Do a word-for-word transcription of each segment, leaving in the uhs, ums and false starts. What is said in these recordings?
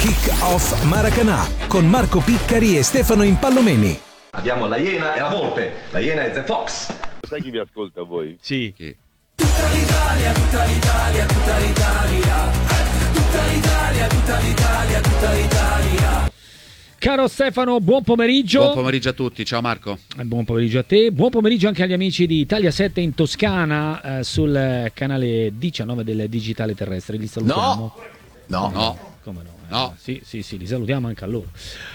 Kick Off Maracanã con Marco Piccari e Stefano Impallomeni. Abbiamo la Iena e la Volpe. La Iena è The Fox. Sai chi vi ascolta voi? Sì. Chi? Tutta l'Italia, tutta l'Italia, tutta l'Italia. Tutta l'Italia, tutta l'Italia, tutta l'Italia. Caro Stefano, buon pomeriggio. Buon pomeriggio a tutti, ciao Marco. Buon pomeriggio a te, buon pomeriggio anche agli amici di Italia sette in Toscana, eh, sul canale diciannove del Digitale Terrestre. Li salutiamo. No, no, no. Come no? No. Eh, sì, sì, sì, li salutiamo anche a loro.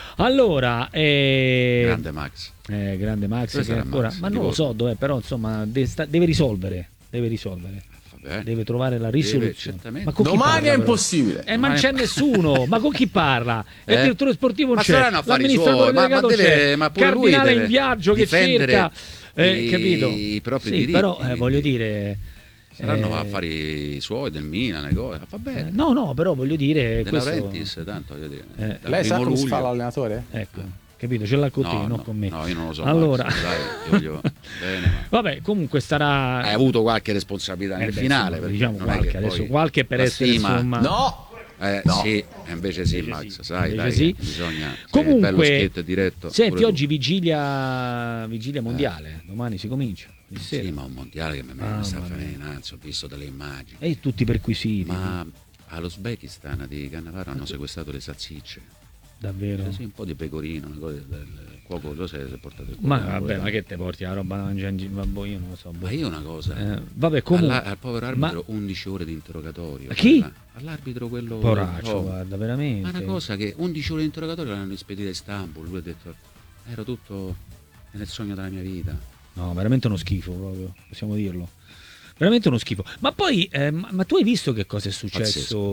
Allora, eh... grande Max. Eh, grande Max, Dove che sarà ancora... Max? ma Di non lo Volpe. so dov'è, però insomma deve, sta- deve risolvere, deve risolvere. Vabbè. Deve trovare la risoluzione. certamente. Ma con chi Domani parla, è però? impossibile. Eh, ma non c'è nessuno, ma con chi parla? Eh? Il direttore sportivo non Ma c'è, saranno affari l'amministratore suoi, ma- delegato ma deve- c'è, ma pure lui Cardinale deve in viaggio che difendere cerca, eh, i- capito? i propri sì, diritti, però eh, quindi. voglio dire... Saranno eh, affari suoi, del Milan, e cose. Va bene. eh, no, no, però voglio dire... De questo- Laurentiis, tanto voglio dire. Eh, dal Lei sa primo come si luglio. fa l'allenatore? Ecco, capito? Ce l'ha con te, No, non no, con me. no, io non lo so. Allora... Max, dai, io voglio bene, ma... Vabbè, comunque starà... Hai avuto qualche responsabilità Eh nel beh, finale, insomma, perché diciamo non è qualche, che adesso poi qualche per la essere stima- insomma... No! Eh, No. sì, invece sì, Invece Max, sì, sai, invece dai, sì. che bisogna Comunque, bello schietto e diretto. Senti, pure tu. oggi vigilia vigilia mondiale, domani si comincia, di sera. Sì, ma un mondiale che mi Ah, mi sta mamma mia. facendo, anzi, ho visto delle immagini. E tutti perquisiti, Ma all'Uzbekistan di Cannavaro hanno sequestrato le salsicce. davvero. Eh sì, un po' di pecorino, una cosa del cuoco, lo sai, si è portato il Ma cuoco, vabbè, pure- ma che te porti la roba da mangiare in giro? Vabbè, io non lo so. boh. Ma io una cosa, Eh, vabbè, comunque... alla- al povero arbitro undici ore di interrogatorio. A chi? Alla- All'arbitro quello... Poraccio, oh, guarda, Ma veramente. una cosa che undici ore di interrogatorio l'hanno spedita a Istanbul, lui ha detto, ero tutto nel sogno della mia vita. No, veramente uno schifo proprio, possiamo dirlo. Veramente uno schifo. Ma poi, eh, ma, ma tu hai visto che cosa è successo? Pazzesco.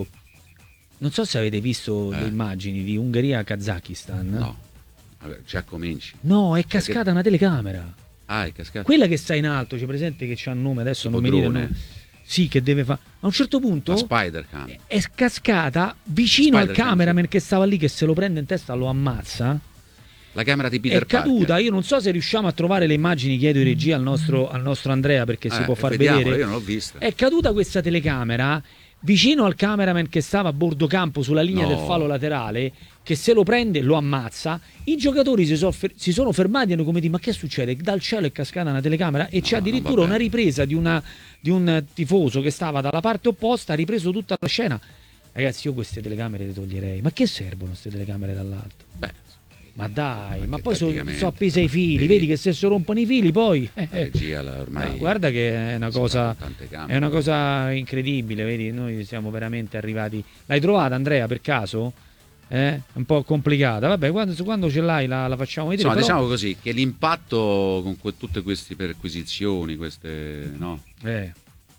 Non so se avete visto Eh. le immagini di Ungheria-Kazakistan. No, vabbè, già comici. No, è cascata una telecamera. Ah, è cascato. Quella che sta in alto, c'è presente che c'ha un nome, adesso Tipo non mi dire il drone. nome. Sì, che deve fare. A un certo punto La Spider-Cam. è cascata vicino al Spider-Cam, cameraman sì. che stava lì, che se lo prende in testa lo ammazza. La camera di Peter È caduta. Parker. Io non so se riusciamo a trovare le immagini, chiedo in regia al nostro, al nostro Andrea perché si Eh, può far vediamola, vedere. io non l'ho vista. È caduta questa telecamera vicino al cameraman che stava a bordo campo sulla linea No. del fallo laterale, che se lo prende lo ammazza. I giocatori si, so- fer- si sono fermati e hanno come dire: ma che succede? Dal cielo è cascata una telecamera e c'è No, non addirittura va una bene. ripresa di, una, di un tifoso che stava dalla parte opposta, ha ripreso tutta la scena. Ragazzi, io queste telecamere le toglierei. Ma che servono queste telecamere dall'alto? Beh, Ma dai, Ma ma che poi sono praticamente- so appese ai fili, Vedi. vedi che se si rompono i fili poi... eh, la eh. regia la- ormai... No, guarda che è una si cosa, fanno tante camere. è una cosa incredibile, vedi, noi siamo veramente arrivati. L'hai trovata Andrea per caso? Eh? Un po' complicata. Vabbè, quando, quando ce l'hai la, la facciamo vedere. Insomma, però- diciamo così, che l'impatto con que- tutte queste perquisizioni, queste... no, Eh,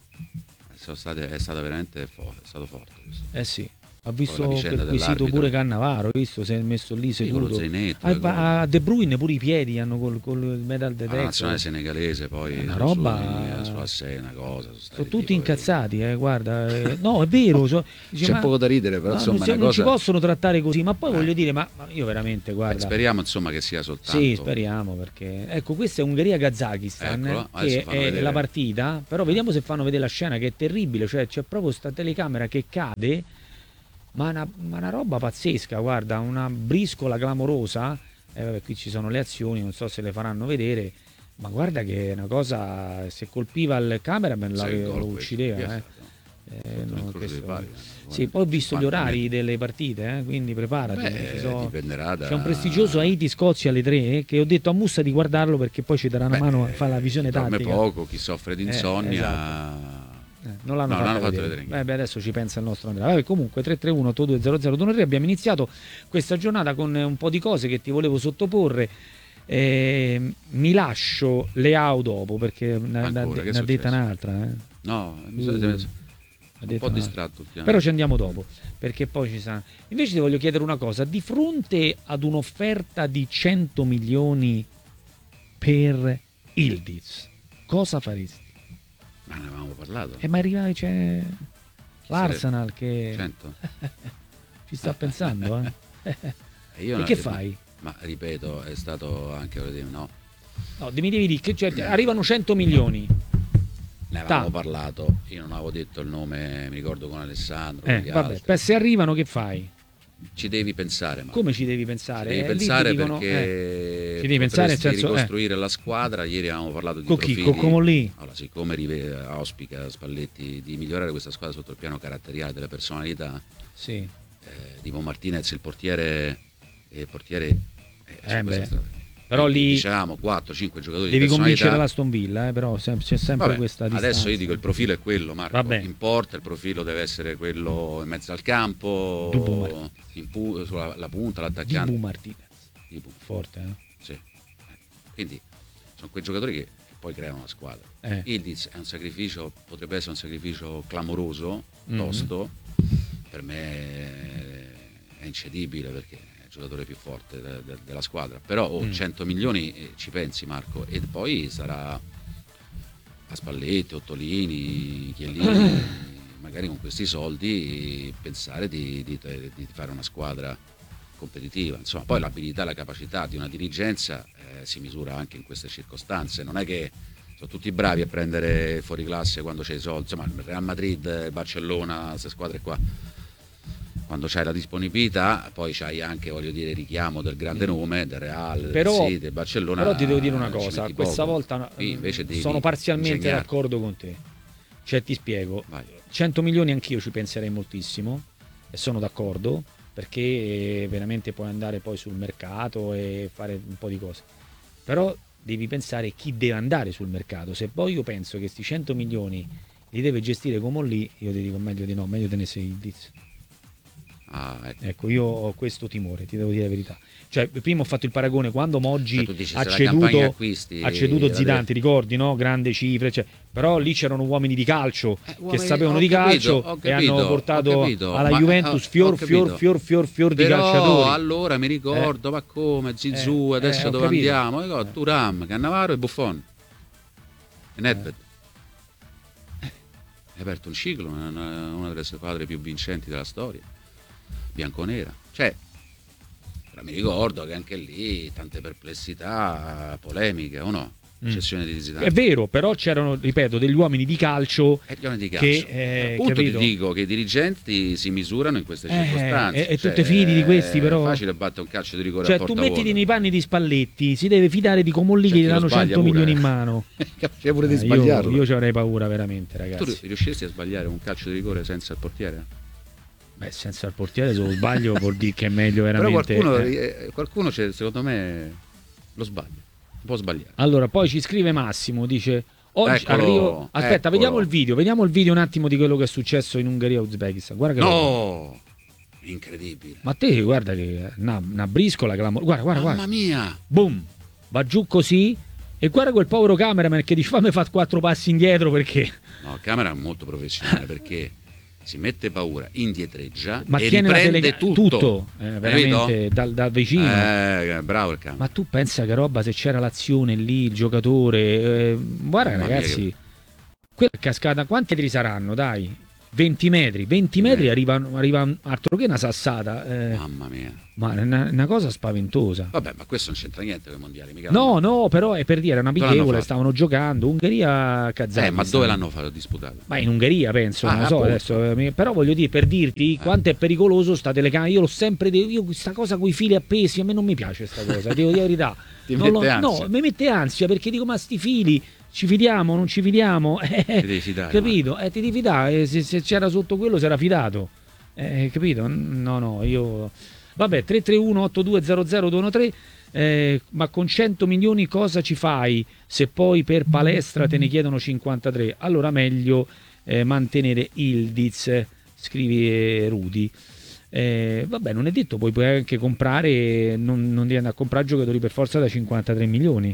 sono state, è stato veramente forte, è stato forte questo. eh sì, ho visto la vicenda perquisito dell'arbitro. pure Cannavaro, ho visto, si è messo lì Sì, con lo seduto. zainetto. A, le cose. a De Bruyne pure i piedi hanno col, col metal La detector. nazionale senegalese poi È una su- roba- su- sulla sei una cosa sono, stati Sono tutti tipo- incazzati, eh, guarda. eh, no, è vero. so- dice, c'è ma- poco da ridere, però no, insomma non, si, è una non ci cosa... possono trattare così, ma poi Eh. voglio dire, ma, ma io veramente, Beh, guarda. speriamo insomma che sia soltanto Sì, speriamo perché ecco, questa è Ungheria-Kazakistan, Eccola, adesso che fanno è vedere. la partita, però vediamo se fanno vedere la scena che è terribile, cioè c'è proprio sta telecamera che cade, ma una, ma una roba pazzesca, guarda, una briscola clamorosa. E vabbè, qui ci sono le azioni, non so se le faranno vedere, ma guarda che è una cosa, se colpiva il cameraman Sì, la, il lo gol uccideva, questo, eh. chi è Eh, stato? no, Nel corso questo- dei pari, sì, poi ho visto gli cinquanta orari metri. delle partite, eh, quindi preparati. Beh, ci sono- dipenderà da... c'è un prestigioso Haiti-Scozia alle tre, eh, che ho detto a Mussa di guardarlo perché poi ci darà una Beh, mano a fare la visione dorme tattica. poco, chi soffre di Eh, insonnia... esatto. Eh, non l'hanno, No, fatta l'hanno fatto vedere. vedere anche. Eh, beh, adesso ci pensa il nostro Andrea. Vabbè, comunque tre tre uno otto due zero zero due tre, abbiamo iniziato questa giornata con un po' di cose che ti volevo sottoporre. Eh, mi lascio Leao dopo perché ne Ancora, ne- che è ne ha detta successo? un'altra. Eh. No, mi Uh, sa- ha un detto po' un'altra. distratto ultimamente. Però ci andiamo dopo, perché poi ci sa. Invece ti voglio chiedere una cosa: di fronte ad un'offerta di cento milioni per Ildiz, cosa faresti? Ma ne avevamo parlato. E ma arriva, c'è l'Arsenal che cento? ci sta pensando, eh? E io E non- che fai? Ma ripeto, è stato anche voglio dire, no. No, mi devi dire che cioè, arrivano cento milioni. Ne avevamo Ta. parlato, io non avevo detto il nome, mi ricordo con Alessandro. Eh, con gli vabbè, altri. per- se arrivano che fai? ci devi pensare. Ma Come ci devi pensare? ci devi Eh, lì ti pensare dicono, perché ci devi pensare nel potresti senso, eh. ricostruire la squadra. Ieri avevamo parlato di Con chi? profili. Con Comolli? Allora, siccome rive- auspica Spalletti di migliorare questa squadra sotto il piano caratteriale delle personalità, Sì. eh, Divo Martinez, il portiere, il portiere eh, Eh, su questa beh. strada. Però lì dicevamo quattro cinque giocatori devi di personalità. convincere l'Aston Villa, eh, però sem- c'è sempre Vabbè, questa distanza. adesso io dico il profilo è quello, Marco. Vabbè. Importa, il profilo deve essere quello in mezzo al campo, Dibu Martinez. in pu- sulla la punta, Dibu l'attaccante. Martinez. Dibu. Forte, eh? Sì. Eh, Quindi sono quei giocatori che poi creano la squadra. Eh. Ildiz è un sacrificio, potrebbe essere un sacrificio clamoroso, Mhm. tosto. Per me è incedibile perché è il giocatore più forte de- de- della squadra. Però oh, Mm. cento milioni eh, ci pensi, Marco, e poi sarà a Spalletti, Ottolini, Chiellini, magari con questi soldi pensare di, di- di fare una squadra competitiva. Insomma, poi l'abilità e la capacità di una dirigenza eh, si misura anche in queste circostanze. Non è che sono tutti bravi a prendere fuori classe quando c'è i soldi. Insomma, il Real Madrid, il Barcellona, queste squadre qua, quando c'hai la disponibilità, poi c'hai anche, voglio dire, il richiamo del grande nome, del Real, Però- del City, del Barcellona. Però ti devo dire una ci cosa, metti questa poco. volta Qui invece devi sono parzialmente ingegnarti. d'accordo con te. Cioè ti spiego, Vai. cento milioni anch'io ci penserei moltissimo e sono d'accordo perché veramente puoi andare poi sul mercato e fare un po' di cose. Però devi pensare chi deve andare sul mercato. Se poi io penso che questi cento milioni li deve gestire come lì, io ti dico meglio di no, meglio tenesse il Diz. Ah, ecco. Ecco, io ho questo timore, ti devo dire la verità. Cioè, prima ho fatto il paragone quando Moggi Cioè, tu dici, ha se la campagna ceduto, acquisti, ha ceduto la Zidane, deve- ti ricordi, no? Grande cifre, cioè, però lì c'erano uomini di calcio Eh, che uomini- sapevano ho di capito, calcio ho e capito, hanno ho portato capito, alla ma- Juventus ho- fior, ho fior, capito. fior, fior, fior di Però calciatori. allora mi ricordo, ma come Zizou, Eh, adesso eh, ho dove capito. andiamo? Io, Thuram, Cannavaro e Buffon e Nedved. Eh, Hai aperto un ciclo, una, una delle squadre più vincenti della storia, bianconera. Cioè, però mi ricordo che anche lì tante perplessità, polemiche, o no? Mm. Cessione di Zidane. È vero, però c'erano, ripeto, degli uomini di calcio E gli uomini di calcio. che, eh, Appunto capito? ti dico che i dirigenti si misurano in queste Eh, circostanze. e- e tu te fidi di questi, però? È facile battere un calcio di rigore Cioè, a tu porta mettiti vuota. nei panni di Spalletti, si deve fidare di Comolli C'è che gli chi lo danno sbaglia cento pure, milioni eh. in mano. Capace pure di Eh, sbagliarlo. Io, io ci avrei paura veramente, Tu ragazzi. riusciresti a sbagliare un calcio di rigore senza il portiere? Beh, senza il portiere, se lo sbaglio vuol dire che è meglio Però veramente. qualcuno, eh. eh, qualcuno c'è, secondo me lo sbaglia. Può sbagliare. Allora, poi ci scrive Massimo, dice oggi Eccolo, arrivo. Aspetta, eccolo. vediamo il video, vediamo il video un attimo di quello che è successo in Ungheria e Uzbekistan. Guarda che roba. No! Incredibile. Ma te guarda che una, una briscola clamorosa. Guarda, guarda, Mamma guarda. mia! Boom! Va giù così e guarda quel povero cameraman che dice fammi fa quattro passi indietro perché No, il camera è molto professionale perché si mette paura, indietreggia ma e tiene la riprende tele- tutto. eh, Hai veramente capito? dal, dal vicino. Eh, bravo il camera. Ma tu pensa che roba se c'era l'azione lì, il giocatore. eh, guarda Mamma mia, ragazzi, che- quella cascata, quanti metri saranno? Dai, venti metri, venti metri Eh. arriva, arriva altro che una sassata. eh, Mamma mia. ma è una, una cosa spaventosa. Vabbè, ma questo non c'entra niente con i mondiali, mica. No, no, però è per dire, era una Dove l'hanno amichevole, fatto? stavano giocando, Ungheria, Kazakistan. Eh, ma dove l'hanno fatto disputato? Ma in Ungheria penso, Ah, non lo so appunto. adesso, eh, però voglio dire, per dirti quanto è pericoloso sta telecamera, io l'ho sempre detto, io questa cosa con i fili appesi, a me non mi piace sta cosa, devo dire la verità. Ti Non mette lo- ansia. No, mi mette ansia perché dico, ma sti fili, ci fidiamo, non ci fidiamo? Eh, Ti devi fidare. capito? Eh, ti devi fidare, eh, se, se c'era sotto quello si era fidato, eh, capito? No, no, io... Vabbè, tre tre uno otto due zero zero due uno tre, eh, ma con cento milioni cosa ci fai se poi per palestra te ne chiedono cinquantatré? Allora meglio eh, mantenere Ildiz, scrivi Rudy. Eh, vabbè, non è detto, poi puoi anche comprare, non, non devi andare a comprare giocatori per forza da cinquantatré milioni.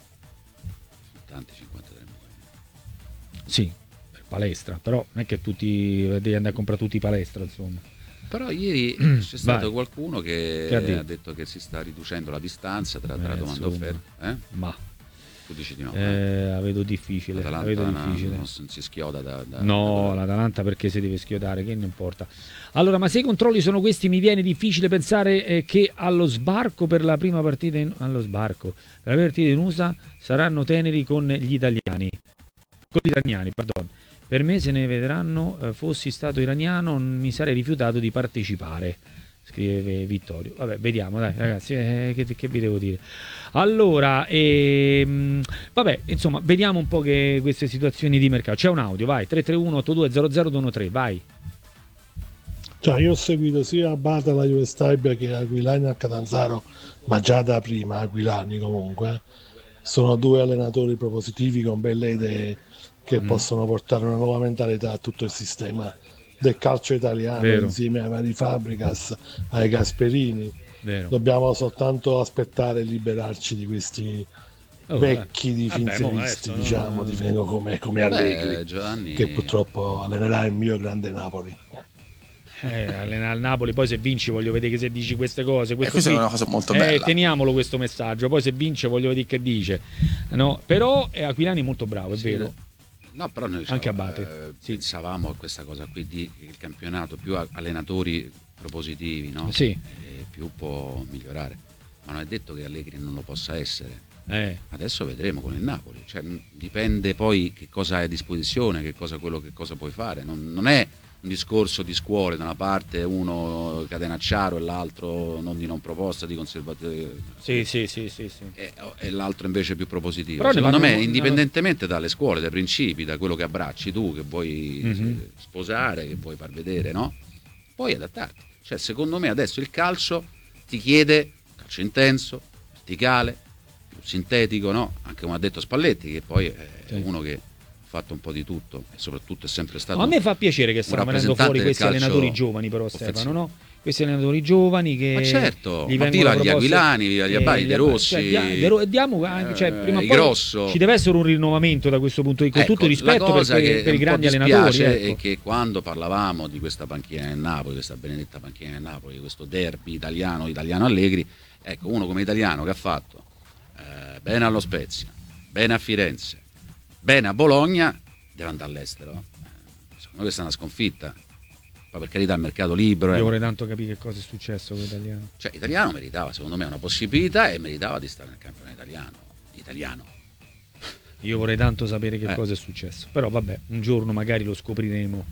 Tanti cinquantatré milioni. Sì, per palestra, però non è che tutti devi andare a comprare tutti palestra, insomma. Però ieri c'è stato Vai. qualcuno che, Che ha ha detto? detto che si sta riducendo la distanza tra, tra Eh, domanda e insomma. offerta. Eh? Ma Tu dici di no. eh? eh, la vedo difficile, la L'Atalanta vedo non, difficile. non si non si schioda da, da No, da- l'Atalanta perché si deve schiodare, che ne importa. Allora, ma se i controlli sono questi, mi viene difficile pensare eh, che allo sbarco per la prima partita in, allo sbarco per la partita in U S A saranno teneri con gli italiani. Con gli iraniani, pardon. Per me se ne vedranno, eh, fossi stato iraniano mi sarei rifiutato di partecipare. scrive Vittorio. Vabbè, vediamo, dai ragazzi, eh, che, che vi devo dire. Allora, ehm, vabbè, insomma, vediamo un po' che queste situazioni di mercato. C'è un audio, vai, tre tre uno otto due zero zero due uno tre, vai. Cioè, io ho seguito sia Abate alla Juve Stabia che Aquilani a Catanzaro, ma già da prima Aquilani comunque. Sono due allenatori propositivi con belle idee che mm. possono portare una nuova mentalità a tutto il sistema del calcio italiano. Vero. Insieme ai vari Fabregas, ai Gasperini. Vero. Dobbiamo soltanto aspettare e liberarci di questi oh, vecchi di finzeristi, diciamo, di no, come, come Allegri, Giovanni... che purtroppo allenerà il mio grande Napoli. Eh, allenare al Napoli, poi se vinci voglio vedere che se dici queste cose, questo questa qui, è una cosa molto eh, bella. Teniamolo questo messaggio, poi se vince voglio vedere che dice, no? Però eh, Aquilani è molto bravo, è sì, vero. No, però noi anche diciamo, Abate eh, sì. pensavamo a questa cosa qui di il campionato più allenatori propositivi, no? Sì. E più può migliorare, ma non è detto che Allegri non lo possa essere. Eh. Adesso vedremo con il Napoli, cioè, dipende poi che cosa hai a disposizione, che cosa quello che cosa puoi fare. Non, non è un discorso di scuole, da una parte uno catenacciaro e l'altro non di non proposta, di conservativo, sì, sì, sì, sì, sì. E, e l'altro invece più propositivo. Però secondo me, vanno... indipendentemente dalle scuole, dai principi, da quello che abbracci tu, che vuoi mm-hmm. sposare, che vuoi far vedere, no? Puoi adattarti. Cioè, secondo me adesso il calcio ti chiede calcio intenso, verticale, più sintetico, no? Anche come ha detto Spalletti, che poi è sì. uno che fatto un po' di tutto e soprattutto è sempre stato. Ma a me fa piacere che stanno venendo fuori questi allenatori giovani, però Stefano, no? Questi allenatori giovani che ma certo, gli ma viva gli Aquilani, viva gli Abati, De Rossi, cioè, diamo anche, cioè, prima o eh, poi Grosso. Ci deve essere un rinnovamento da questo punto di vista, con ecco, tutto rispetto per, per, per i grandi allenatori. Ecco. È che quando parlavamo di questa panchina del Napoli, questa benedetta panchina del Napoli, questo derby italiano, italiano Allegri, ecco, uno come italiano che ha fatto eh, bene allo Spezia, bene a Firenze, bene a Bologna, deve andare all'estero. Secondo me questa è una sconfitta. Poi per carità il mercato libero. Io eh. vorrei tanto capire che cosa è successo con l'italiano. Cioè l'italiano meritava, secondo me, una possibilità e meritava di stare nel campionato italiano. Italiano. Io vorrei tanto sapere che eh. cosa è successo. Però vabbè, un giorno magari lo scopriremo.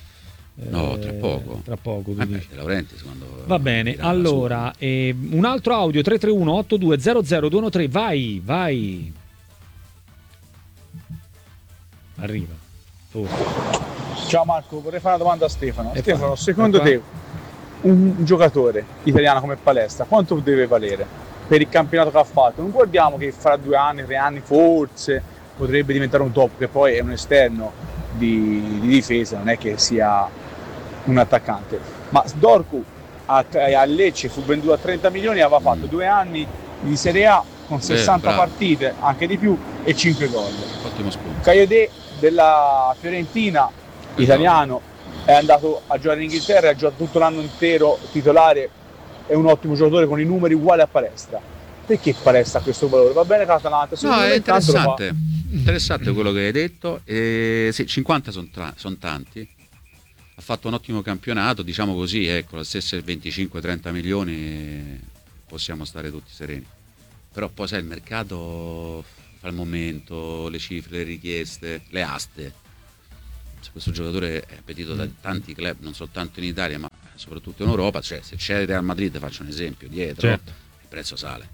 No, eh, tra poco. Tra poco. Eh beh, De Laurentiis, quando va bene, allora, eh, un altro audio tre tre uno otto due zero zero due uno tre, vai, vai. Arriva. Forse. Ciao Marco, vorrei fare una domanda a Stefano. E Stefano, fa, secondo te un giocatore italiano come Palestra quanto deve valere per il campionato che ha fatto? Non guardiamo che fra due anni, tre anni forse potrebbe diventare un top, che poi è un esterno di, di difesa, non è che sia un attaccante. Ma Dorgu a, a Lecce fu venduto a trenta milioni e aveva fatto due anni di Serie A con sessanta Beh, partite, anche di più, e cinque gol. Ottimo spunto. Caiodè della Fiorentina, italiano, è andato a giocare in Inghilterra, ha giocato tutto l'anno intero titolare, è un ottimo giocatore con i numeri uguali a Palestra. Perché Palestra ha questo valore? Va bene l'Atalanta? No, è interessante, interessante quello che hai detto. Eh, sì, cinquanta sono tra- son tanti. Ha fatto un ottimo campionato, diciamo così, ecco, la stessa venticinque trenta milioni possiamo stare tutti sereni. Però poi sai il mercato fa il momento, le cifre, le richieste, le aste. Questo giocatore è appetito da tanti club, non soltanto in Italia ma soprattutto in Europa, cioè se c'è il Real Madrid, faccio un esempio, dietro, certo, il prezzo sale.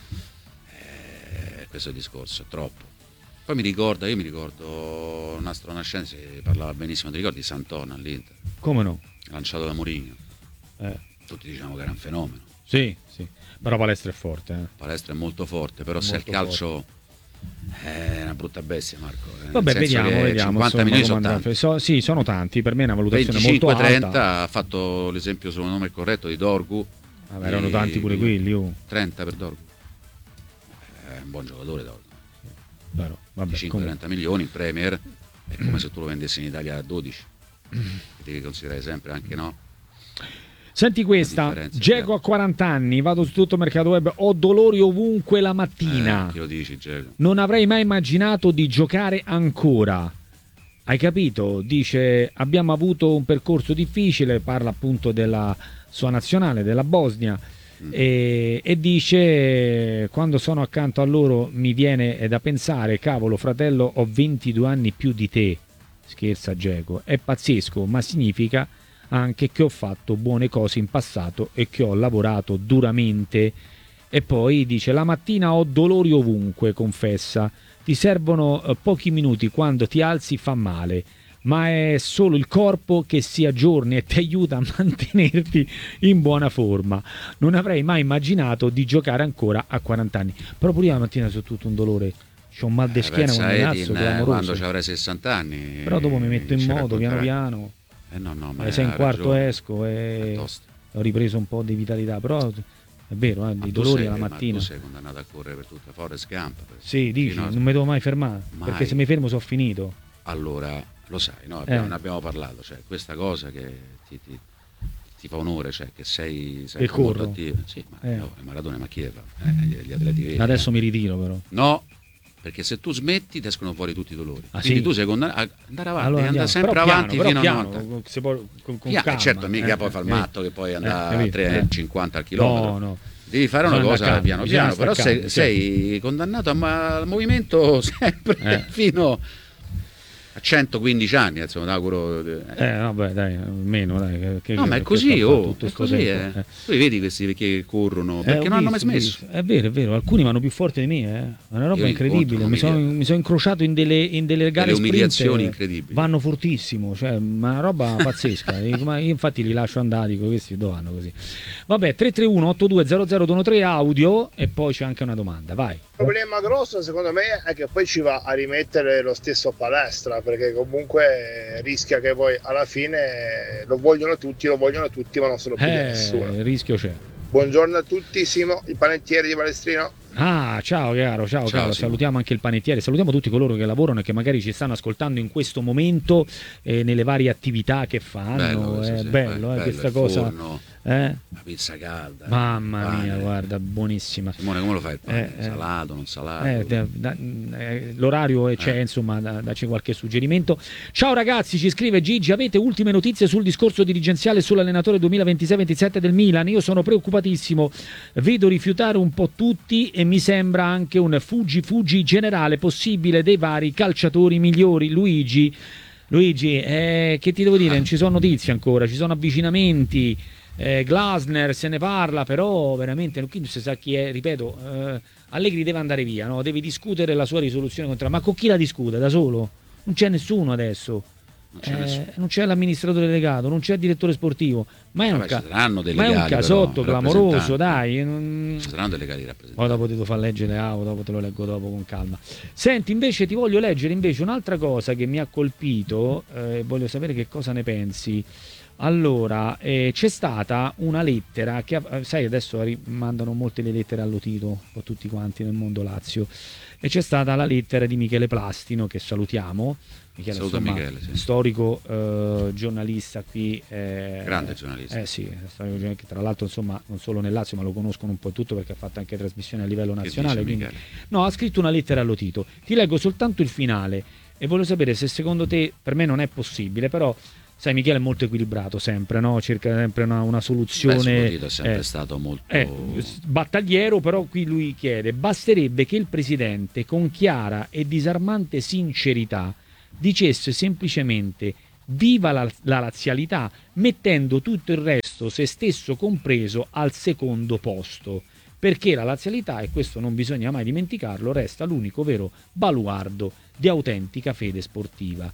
Eh, questo è il discorso, è troppo. Poi mi ricorda, io mi ricordo Nastro Nascenzi parlava benissimo, ti ricordi Sant'Ona all'Inter? Come no? Lanciato da Mourinho. Eh. Tutti diciamo che era un fenomeno. Sì, sì. Però Palestra è forte. Eh. Palestra è molto forte, però molto se il calcio... Forte. È una brutta bestia, Marco. Vabbè, vediamo, vediamo. cinquanta milioni sono tanti. So, sì, sono tanti. Per me è una valutazione venticinque, molto alta. trenta ha fatto l'esempio, secondo me, corretto di Dorgu. Vabbè, erano tanti pure quelli. Oh. trenta per Dorgu. È un buon giocatore Dorgu. Vero, vabbè, venticinque trenta milioni in Premier. È come se tu lo vendessi in Italia a dodici. Devi considerare sempre anche, no? Senti questa, Dzeko a quaranta anni, vado su tutto il mercato web, ho dolori ovunque la mattina. Eh, che lo dici, Dzeko? Non avrei mai immaginato di giocare ancora. Hai capito? Dice, abbiamo avuto un percorso difficile, parla appunto della sua nazionale, della Bosnia, mm. e, e dice, quando sono accanto a loro mi viene da pensare, cavolo fratello, ho ventidue anni più di te. Scherza Dzeko, è pazzesco, ma significa anche che ho fatto buone cose in passato e che ho lavorato duramente. E poi dice: la mattina ho dolori ovunque, confessa, ti servono eh, pochi minuti, quando ti alzi fa male, ma è solo il corpo che si aggiorna e ti aiuta a mantenerti in buona forma. Non avrei mai immaginato di giocare ancora a quaranta anni. Però pure io la mattina so tutto un dolore, c'ho un mal di Eh, schiena pensa quando a mi Edin, alzo, eh, clamoroso. quando ci avrai sessanta anni. Però dopo mi metto in ci moto piano racconterai. piano, Eh no, no, ma alle sei e hai un quarto ragione. esco e È tosto. ho ripreso un po' di vitalità. Però è vero, eh, Ma dei tu dolori sei- alla ma mattina. tu sei condannato a correre per tutta Forrest Gump. per- Sì, dici, fino a- non mi devo mai fermare, Mai. perché se mi fermo sono finito. Allora, lo sai, no? Abbiamo, Eh. ne abbiamo parlato, cioè questa cosa che ti, ti- ti fa onore, cioè che sei, sei E ancora molto corro. attivo. Sì, ma Eh. no, Maradona, ma chi è? Eh, gli, gli atleti veri. Adesso eh. mi ritiro però. No, perché se tu smetti ti escono fuori tutti i dolori. Ah, Quindi sì? tu sei condannato a andare avanti, Allora andare andiamo. sempre Però piano, avanti però fino piano, a novanta. con- se poi con, con Pia- calma, certo, mica eh, poi fa il eh, matto che poi andrà eh, a capito? tre Eh. cinquanta al chilometro. No, no. Devi fare una Bisogna cosa andare piano calmi, piano, bisogna però stare sei, calmi, sei condannato a ma- al movimento sempre Eh. fino a centoquindici anni, insomma, da auguro. Eh, vabbè, dai, meno, dai. Che, che- No, ma è che così, sta a oh, fare tutto è sto così, tempo? eh. Eh. Tu vedi questi che corrono, Eh, perché ho non hanno mai visto, ho smesso. visto. È vero, è vero, alcuni vanno più forti di me, eh. È una roba Io incredibile. incontro, Mi non sono, mi mi sono incrociato in delle, in delle gare Delle umiliazioni sprint, incredibili. vanno fortissimo, cioè, ma una roba pazzesca. Io, ma io infatti li lascio andare, dico, questi dove vanno così. Vabbè, tre tre uno otto due zero zero due tre audio e poi c'è anche una domanda, vai. Il problema grosso secondo me è che poi ci va a rimettere lo stesso Palestra, perché comunque rischia che poi alla fine lo vogliono tutti, lo vogliono tutti, ma non se lo piglia Eh, nessuno. il rischio c'è. Buongiorno a tutti, Simo, il panettiere di Palestrino. Ah, ciao caro, ciao, Ciao, caro. Simo. Salutiamo anche il panettiere, salutiamo tutti coloro che lavorano e che magari ci stanno ascoltando in questo momento eh, nelle varie attività che fanno. Bello questo, è sì, bello, bello, eh, questa il cosa. forno, Eh? la pizza calda. Mamma il pane. mia, guarda, buonissima. Simone, come lo fai il pane? Eh, eh. Salato, non salato? Eh, da- da- eh, l'orario c'è, Eh. insomma, da- dacci qualche suggerimento. Ciao ragazzi, ci scrive Gigi, avete ultime notizie sul discorso dirigenziale sull'allenatore duemilaventisei ventisette del Milan? Io sono preoccupatissimo, vedo rifiutare un po' tutti e mi sembra anche un fuggi fuggi generale possibile dei vari calciatori migliori. Luigi, Luigi, eh, che ti devo dire, non ci sono notizie ancora, ci sono avvicinamenti. Eh, Glasner se ne parla, però veramente qui non si sa chi è, ripeto, eh, Allegri deve andare via, no? Deve discutere la sua risoluzione contraria, ma con chi la discute? Da solo? Non c'è nessuno adesso. Non c'è Eh, nessuno. non c'è l'amministratore delegato, non c'è il direttore sportivo, ma è, un, Vabbè, ca- ci saranno dei ma è un legali, casotto però, clamoroso, rappresentanti. dai. non- Ci saranno delle cari rappresentanti. Poi dopo ti devo far leggere, ah, dopo te lo leggo dopo con calma. Senti, invece ti voglio leggere invece un'altra cosa che mi ha colpito, eh, voglio sapere che cosa ne pensi. Allora, eh, c'è stata una lettera che, eh, sai, adesso ri- mandano molte le lettere allo Tito, un po' tutti quanti nel mondo Lazio, e c'è stata la lettera di Michele Plastino, che salutiamo. Michele, Saluto insomma, Michele, sì. storico eh, giornalista qui. eh, Grande giornalista. Eh sì, storico giornalista, che tra l'altro insomma non solo nel Lazio, ma lo conoscono un po' tutto perché ha fatto anche trasmissioni a livello Che nazionale. dice quindi- Michele? No, ha scritto una lettera allo Tito. Ti leggo soltanto il finale e voglio sapere se secondo te, per me non è possibile, però sai, Michele è molto equilibrato sempre, no? Cerca sempre una, una Beh, soluzione. Sototito è sempre eh, stato molto... eh, s- battagliero, però qui lui chiede: basterebbe che il presidente con chiara e disarmante sincerità dicesse semplicemente viva la, la lazialità, mettendo tutto il resto, se stesso compreso, al secondo posto, perché la lazialità, e questo non bisogna mai dimenticarlo, resta l'unico vero baluardo di autentica fede sportiva.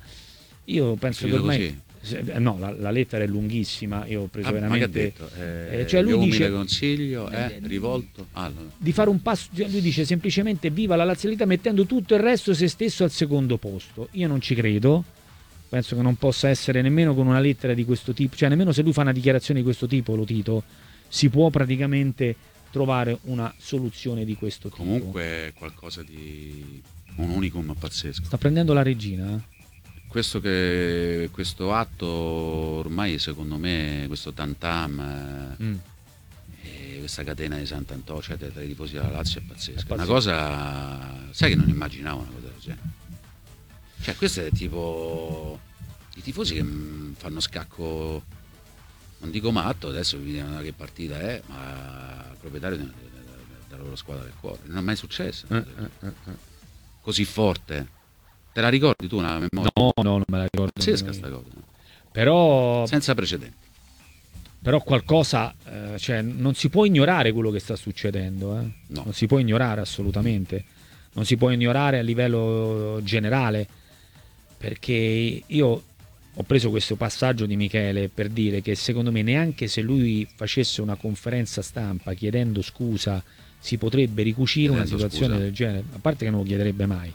Io penso che Scritto ormai così? se- no, la, la lettera è lunghissima, io ho preso Ah, ma che ha veramente detto? Eh, eh, cioè lui il mio dice umile consiglio è eh, rivolto... Ah, no. di fare un passo, cioè lui dice semplicemente viva la lazialità mettendo tutto il resto se stesso al secondo posto. Io non ci credo, penso che non possa essere nemmeno con una lettera di questo tipo, cioè nemmeno se lui fa una dichiarazione di questo tipo, lo Tito, si può praticamente trovare una soluzione di questo tipo. Comunque è qualcosa di... un unicum pazzesco. Sta prendendo la regina? eh? Questo, che, questo atto ormai secondo me, questo tantam, eh, Mm. e questa catena di Sant'Antonio, cioè tra i tifosi della Lazio è pazzesca. È Una pazzesco. cosa, sai che non immaginavo una cosa del genere. Cioè questo è tipo i tifosi che mm, fanno scacco, non dico matto, adesso vi vediamo che partita è, ma il proprietario de- de- de- della loro squadra del cuore. Non è mai successo. Eh, eh, eh, eh. Così forte. Te la ricordi tu una memoria? No, no, non me la ricordo. Pazzesca sta cosa. no? Però Senza precedenti. però qualcosa, eh, cioè, non si può ignorare quello che sta succedendo, eh? No. Non si può ignorare assolutamente, non si può ignorare a livello generale, perché io ho preso questo passaggio di Michele per dire che secondo me neanche se lui facesse una conferenza stampa chiedendo scusa si potrebbe ricucire una Chiedendo situazione scusa. del genere, a parte che non lo chiederebbe mai,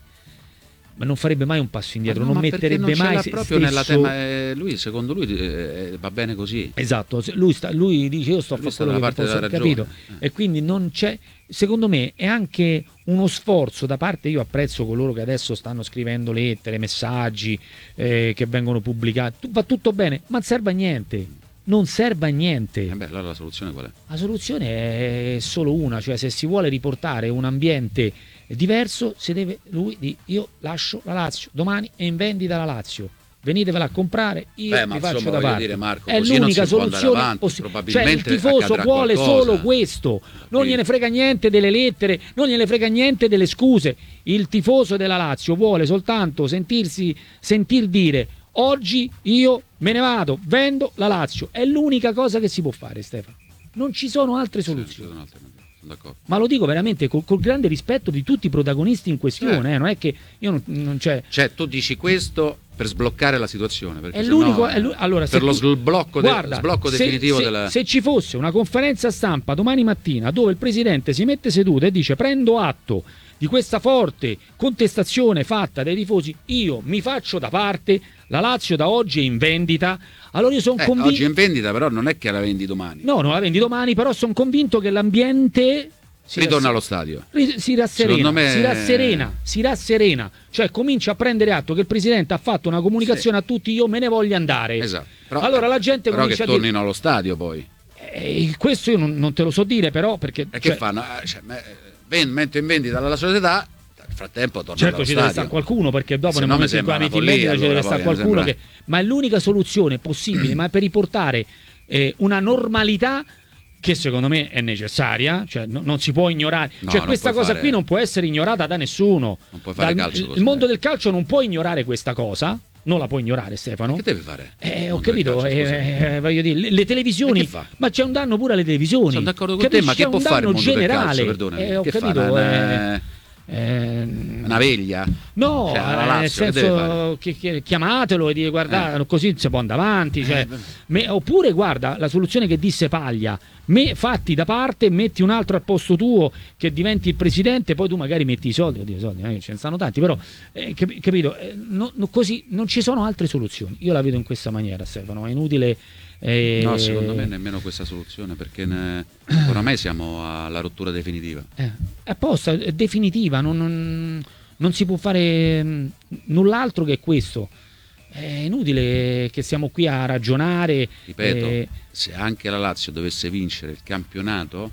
ma non farebbe mai un passo indietro, Ma no, non ma perché metterebbe non ce mai l'ha se proprio stesso... nella tema, eh, lui secondo lui eh, va bene così. Esatto, se- lui, sta, lui dice io sto a Lui fare sta quello dalla che parte posso, della capito? ragione. E quindi non c'è, secondo me è anche uno sforzo da parte, io apprezzo coloro che adesso stanno scrivendo lettere, messaggi eh, che vengono pubblicati, va tutto bene, ma non serve a niente, non serve a niente. Eh beh, allora la soluzione qual è? La soluzione è solo una, cioè se si vuole riportare un ambiente diverso, si deve, lui di io lascio la Lazio domani è in vendita la Lazio, venitevela a comprare, io Beh, ma vi faccio insomma, da voglio parte. dire, Marco, È così non l'unica si può andare soluzione avanti, possibile. Cioè il probabilmente tifoso accadrà vuole qualcosa. solo questo, non Sì. gliene frega niente delle lettere, non gliene frega niente delle scuse. Il tifoso della Lazio vuole soltanto sentirsi sentir dire oggi io me ne vado, vendo la Lazio. È l'unica cosa che si può fare, Stefano. Non ci sono altre Sì, soluzioni. ci sono altre maniere, sono d'accordo. Ma lo dico veramente col, col grande rispetto di tutti i protagonisti in questione, Eh. eh, non è che io non, non c'è. Cioè, tu dici questo per sbloccare la situazione, perché È se l'unico. no, è l'u- allora, se per lo tu- sblocco, de- guarda, sblocco se- definitivo se, della... se ci fosse una conferenza stampa domani mattina dove il presidente si mette seduto e dice prendo atto di questa forte contestazione fatta dai tifosi, io mi faccio da parte, la Lazio da oggi è in vendita, allora io sono Eh, convinto. oggi è in vendita, però non è che la vendi domani. No, non la vendi domani, però sono convinto che l'ambiente si Ritorna rasse- allo stadio. ri- si rasserena, Secondo me- si rasserena, si rasserena, cioè comincia a prendere atto che il presidente ha fatto una comunicazione a tutti, io me ne voglio andare. Esatto. Però, allora la gente però comincia che a dire tornino allo stadio poi. eh, questo io non, non te lo so dire, però perché E cioè, che fanno? Eh, cioè, me- ven- metto in vendita la società, nel frattempo torna certo allo ci deve stadio. stare qualcuno, perché dopo Se nel no mi momento in cui sembra la metti in una vendita ci follia, deve allora, stare poi, mi qualcuno sembra- che... ma è l'unica soluzione possibile, ma per riportare eh, una normalità che secondo me è necessaria, cioè no- non si può ignorare, No, cioè non questa puoi cosa fare- qui non può essere ignorata da nessuno. Non puoi fare Dal- calcio il così. mondo del calcio non può ignorare questa cosa, non la può ignorare, Stefano. Che deve fare? Eh, Il ho mondo del capito, calcio, scusa. eh, eh, voglio dire, le, le E televisioni, che fa? ma c'è un danno pure alle televisioni. Sono d'accordo con Capisci? te, ma che C'è può un fare il danno mondo del generale. calcio, perdonami? Eh, ho Che fa? capito, Una- eh, eh, Una veglia? no, Cioè, la eh, Lazio, nel che deve fare? senso che, che- chiamatelo e dire guarda, così si può andare avanti. Cioè, Eh, beh. me- oppure guarda la soluzione che disse Paglia, me, fatti da parte, metti un altro al posto tuo che diventi il presidente, poi tu magari metti i soldi, oddio, i soldi, eh, ce ne stanno tanti, però eh, cap- capito, eh, no- no- così non ci sono altre soluzioni. Io la vedo in questa maniera, Stefano, è inutile. eh, No, secondo me nemmeno questa soluzione, perché ne- oramai siamo alla rottura definitiva. Eh, è apposta, è definitiva, non, non- non si può fare mh, null'altro che questo. È inutile che siamo qui a ragionare. Ripeto, eh, se anche la Lazio dovesse vincere il campionato,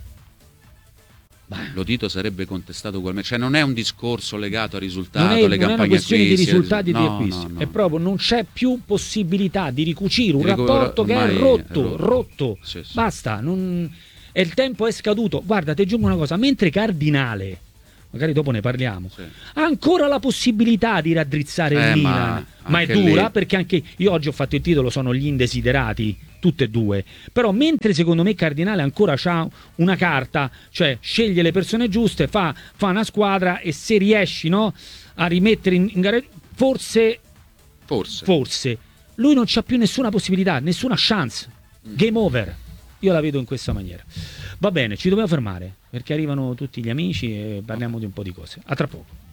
Beh. lo Tito sarebbe contestato ugualmente. Cioè non è un discorso legato al risultato, non è, alle non è una campagne questione di acquisti, risultati e di no, acquisti, no, no. è proprio non c'è più possibilità di ricucire un Di recuperare- rapporto che è ormai è rotto, rotto. rotto. Sì, sì. Basta, non... e il tempo è scaduto. Guarda, ti aggiungo una cosa, mentre Cardinale, magari dopo ne parliamo, Sì. ha ancora la possibilità di raddrizzare Eh, il ma Milan, ma, è anche dura lì- perché anche io oggi ho fatto il titolo, sono gli indesiderati, tutte e due, però mentre secondo me Cardinale ancora ha una carta, cioè sceglie le persone giuste, fa, fa una squadra e se riesci, no, a rimettere in, in gara, forse, Forse. forse, lui non c'ha più nessuna possibilità, nessuna chance, game over. Io la vedo in questa maniera. Va bene, ci dobbiamo fermare perché arrivano tutti gli amici e parliamo di un po' di cose. A tra poco.